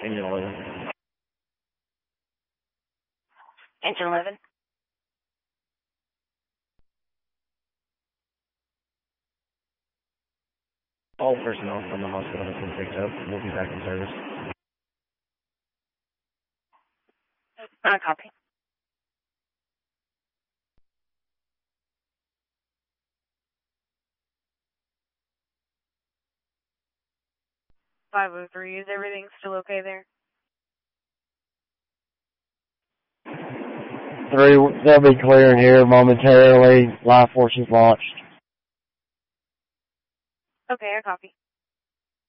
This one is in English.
Engine 11. Engine 11. All personnel from the hospital has been picked up. We'll be back in service. Copy. .503, is everything still okay there? 3, they'll be clearing here momentarily. Life Force is launched. Okay, I copy.